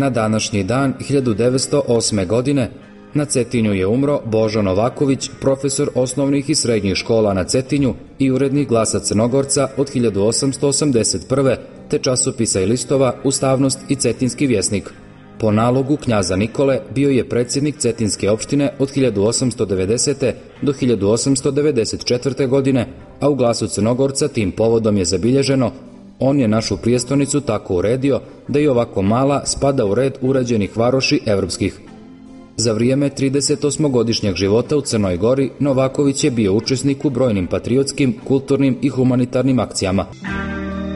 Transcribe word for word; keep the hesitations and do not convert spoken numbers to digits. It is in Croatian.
na današnji dan hiljadu devetsto osme. godine na Cetinju je umro Božo Novaković, profesor osnovnih i srednjih škola na Cetinju i urednik Glasa Crnogorca od hiljadu osamsto osamdeset prve. te časopisa i listova Ustavnost i Cetinski vjesnik. Po nalogu knjaza Nikole bio je predsjednik Cetinske opštine od hiljadu osamsto devedesete. do hiljadu osamsto devedeset četvrte. godine, a u Glasu Crnogorca tim povodom je zabilježeno: on je našu prijestolnicu tako uredio da i ovako mala spada u red urađenih varoši evropskih. Za vrijeme tridesetosmogodišnjeg života u Crnoj Gori Novaković je bio učesnik u brojnim patriotskim, kulturnim i humanitarnim akcijama.